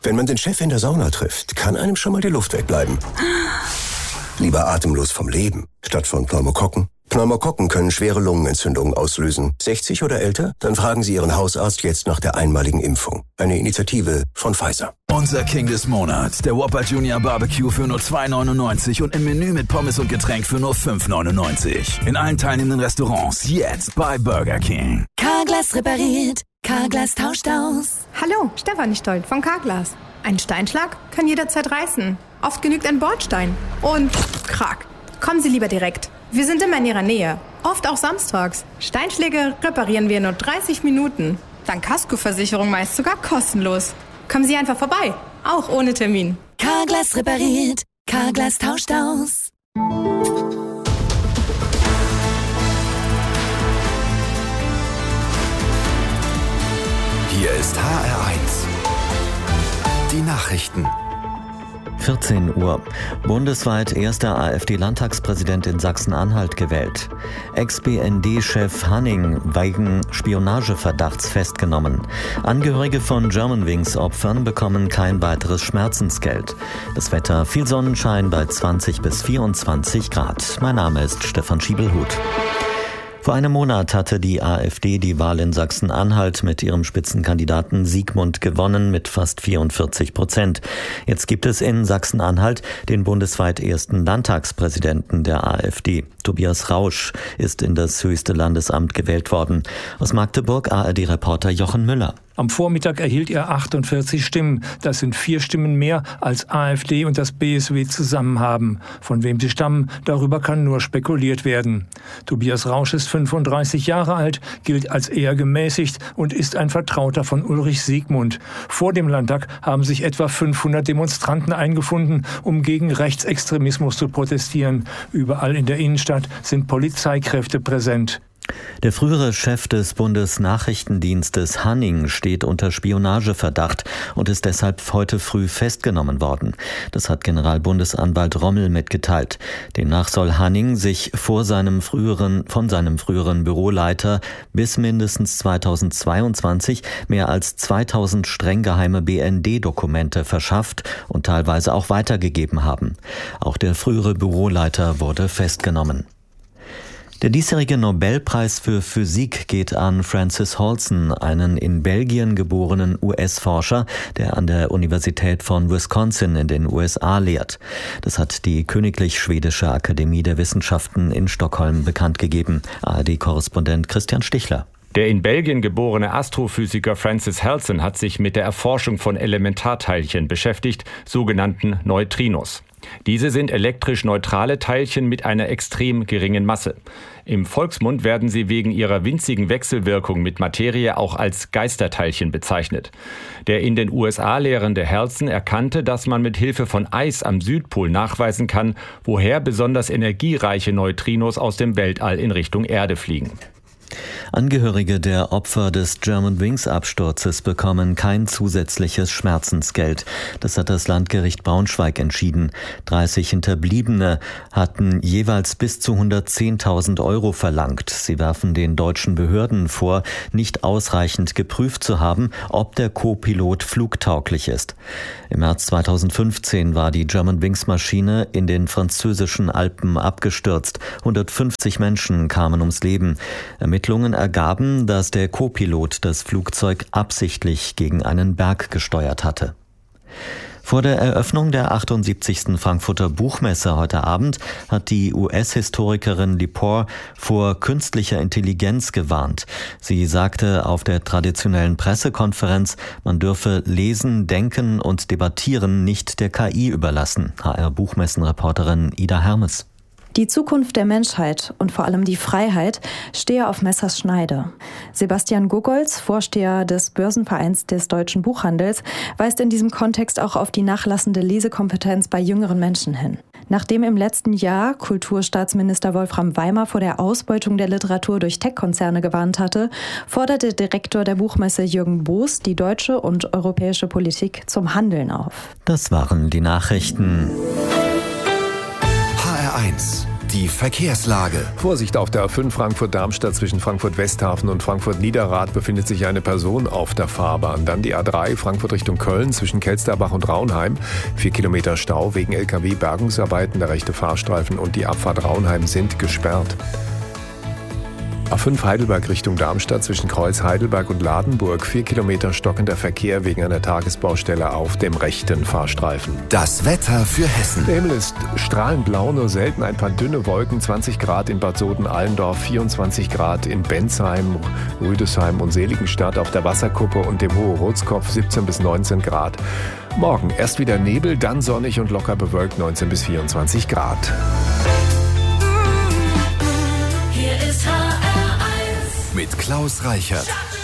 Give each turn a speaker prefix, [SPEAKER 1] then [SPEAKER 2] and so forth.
[SPEAKER 1] Wenn man den Chef in der Sauna trifft, kann einem schon mal die Luft wegbleiben. Lieber atemlos vom Leben, statt von Pneumokokken. Pneumokokken können schwere Lungenentzündungen auslösen. 60 oder älter? Dann fragen Sie Ihren Hausarzt jetzt nach der einmaligen Impfung. Eine Initiative von Pfizer.
[SPEAKER 2] Unser King des Monats, der Whopper Junior Barbecue für nur $2,99 und im Menü mit Pommes und Getränk für nur $5,99. In allen teilnehmenden Restaurants jetzt bei Burger King.
[SPEAKER 3] Carglass repariert, Carglass tauscht aus.
[SPEAKER 4] Hallo, Stefanie Stolt von Carglass. Ein Steinschlag kann jederzeit reißen. Oft genügt ein Bordstein. Und krack. Kommen Sie lieber direkt. Wir sind immer in Ihrer Nähe. Oft auch samstags. Steinschläge reparieren wir in nur 30 Minuten. Dank Kaskoversicherung meist sogar kostenlos. Kommen Sie einfach vorbei. Auch ohne Termin.
[SPEAKER 3] Carglass repariert, Carglass tauscht aus.
[SPEAKER 2] Hier ist HR1. Die Nachrichten.
[SPEAKER 5] 14 Uhr. Bundesweit erster AfD-Landtagspräsident in Sachsen-Anhalt gewählt. Ex-BND-Chef Hanning wegen Spionageverdachts festgenommen. Angehörige von Germanwings-Opfern bekommen kein weiteres Schmerzensgeld. Das Wetter: viel Sonnenschein bei 20 bis 24 Grad. Mein Name ist Stefan Schiebelhut. Vor einem Monat hatte die AfD die Wahl in Sachsen-Anhalt mit ihrem Spitzenkandidaten Siegmund gewonnen mit fast 44%. Jetzt gibt es in Sachsen-Anhalt den bundesweit ersten Landtagspräsidenten der AfD. Tobias Rausch ist in das höchste Landesamt gewählt worden. Aus Magdeburg ARD-Reporter Jochen Müller.
[SPEAKER 6] Am Vormittag erhielt er 48 Stimmen. Das sind 4 Stimmen mehr, als AfD und das BSW zusammen haben. Von wem sie stammen, darüber kann nur spekuliert werden. Tobias Rausch ist 35 Jahre alt, gilt als eher gemäßigt und ist ein Vertrauter von Ulrich Siegmund. Vor dem Landtag haben sich etwa 500 Demonstranten eingefunden, um gegen Rechtsextremismus zu protestieren. Überall in der Innenstadt sind Polizeikräfte präsent.
[SPEAKER 5] Der frühere Chef des Bundesnachrichtendienstes Hanning steht unter Spionageverdacht und ist deshalb heute früh festgenommen worden. Das hat Generalbundesanwalt Rommel mitgeteilt. Demnach soll Hanning sich von seinem früheren Büroleiter bis mindestens 2022 mehr als 2000 streng geheime BND-Dokumente verschafft und teilweise auch weitergegeben haben. Auch der frühere Büroleiter wurde festgenommen. Der diesjährige Nobelpreis für Physik geht an Francis Halson, einen in Belgien geborenen US-Forscher, der an der Universität von Wisconsin in den USA lehrt. Das hat die Königlich Schwedische Akademie der Wissenschaften in Stockholm bekannt gegeben. ARD-Korrespondent Christian Stichler.
[SPEAKER 7] Der in Belgien geborene Astrophysiker Francis Halson hat sich mit der Erforschung von Elementarteilchen beschäftigt, sogenannten Neutrinos. Diese sind elektrisch neutrale Teilchen mit einer extrem geringen Masse. Im Volksmund werden sie wegen ihrer winzigen Wechselwirkung mit Materie auch als Geisterteilchen bezeichnet. Der in den USA lehrende Halson erkannte, dass man mit Hilfe von Eis am Südpol nachweisen kann, woher besonders energiereiche Neutrinos aus dem Weltall in Richtung Erde fliegen.
[SPEAKER 5] Angehörige der Opfer des Germanwings-Absturzes bekommen kein zusätzliches Schmerzensgeld. Das hat das Landgericht Braunschweig entschieden. 30 Hinterbliebene hatten jeweils bis zu 110.000 € verlangt. Sie werfen den deutschen Behörden vor, nicht ausreichend geprüft zu haben, ob der Co-Pilot flugtauglich ist. Im März 2015 war die Germanwings-Maschine in den französischen Alpen abgestürzt. 150 Menschen kamen ums Leben. Ermittlungen ergaben, dass der Co-Pilot das Flugzeug absichtlich gegen einen Berg gesteuert hatte. Vor der Eröffnung der 78. Frankfurter Buchmesse heute Abend hat die US-Historikerin Lepore vor künstlicher Intelligenz gewarnt. Sie sagte auf der traditionellen Pressekonferenz, man dürfe Lesen, Denken und Debattieren nicht der KI überlassen. HR-Buchmessenreporterin Ida Hermes.
[SPEAKER 8] Die Zukunft der Menschheit und vor allem die Freiheit stehe auf Messers Schneide. Sebastian Gogolz, Vorsteher des Börsenvereins des deutschen Buchhandels, weist in diesem Kontext auch auf die nachlassende Lesekompetenz bei jüngeren Menschen hin. Nachdem im letzten Jahr Kulturstaatsminister Wolfram Weimer vor der Ausbeutung der Literatur durch Tech-Konzerne gewarnt hatte, forderte Direktor der Buchmesse Jürgen Boos die deutsche und europäische Politik zum Handeln auf.
[SPEAKER 5] Das waren die Nachrichten.
[SPEAKER 2] HR1,
[SPEAKER 9] die Verkehrslage.
[SPEAKER 10] Vorsicht auf der A5 Frankfurt-Darmstadt zwischen Frankfurt-Westhafen und Frankfurt-Niederrad befindet sich eine Person auf der Fahrbahn. Dann die A3 Frankfurt Richtung Köln zwischen Kelsterbach und Raunheim. 4 Kilometer Stau wegen LKW-Bergungsarbeiten. Der rechte Fahrstreifen und die Abfahrt Raunheim sind gesperrt. A5 Heidelberg Richtung Darmstadt zwischen Kreuz Heidelberg und Ladenburg. 4 Kilometer stockender Verkehr wegen einer Tagesbaustelle auf dem rechten Fahrstreifen.
[SPEAKER 9] Das Wetter für Hessen.
[SPEAKER 10] Der Himmel ist strahlend blau, nur selten ein paar dünne Wolken. 20 Grad in Bad Soden-Allendorf, 24 Grad in Bensheim, Rüdesheim und Seligenstadt. Auf der Wasserkuppe und dem Hohe-Rotskopf 17 bis 19 Grad. Morgen erst wieder Nebel, dann sonnig und locker bewölkt 19 bis 24 Grad.
[SPEAKER 9] Mit Klaus Reichert.